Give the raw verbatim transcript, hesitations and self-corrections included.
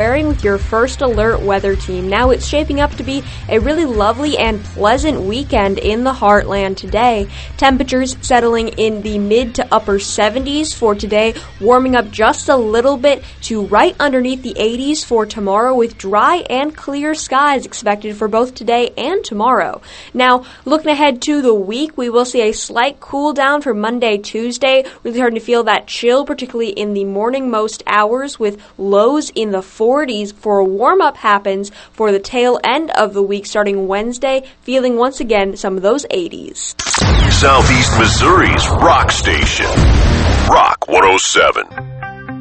with your First Alert weather team. Now it's shaping up to be a really lovely and pleasant weekend in the heartland today. Temperatures settling in the mid to upper seventies for today, warming up just a little bit to right underneath the eighties for tomorrow, with dry and clear skies expected for both today and tomorrow. Now, looking ahead to the week, we will see a slight cool down for Monday, Tuesday. Really starting to feel that chill, particularly in the morning most hours, with lows in the forties before a warm-up happens for the tail end of the week starting Wednesday, feeling once again some of those eighties. Southeast Missouri's rock station, Rock one oh seven.